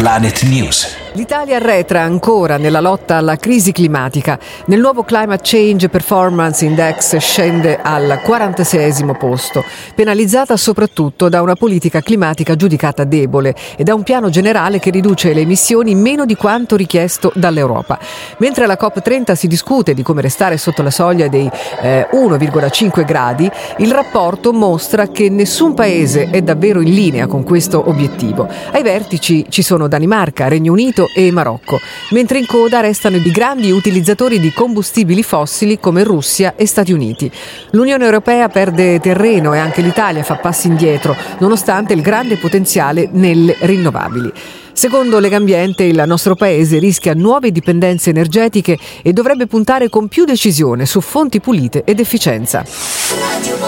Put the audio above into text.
Planet News. L'Italia arretra ancora nella lotta alla crisi climatica. Nel nuovo Climate Change Performance Index scende al 46esimo posto, penalizzata soprattutto da una politica climatica giudicata debole e da un piano generale che riduce le emissioni meno di quanto richiesto dall'Europa. Mentre alla COP30 si discute di come restare sotto la soglia dei 1,5 gradi, il rapporto mostra che nessun paese è davvero in linea con questo obiettivo. Ai vertici ci sono Danimarca, Regno Unito e Marocco, mentre in coda restano i grandi utilizzatori di combustibili fossili come Russia e Stati Uniti. L'Unione Europea perde terreno e anche l'Italia fa passi indietro, nonostante il grande potenziale nelle rinnovabili. Secondo Legambiente, il nostro paese rischia nuove dipendenze energetiche e dovrebbe puntare con più decisione su fonti pulite ed efficienza.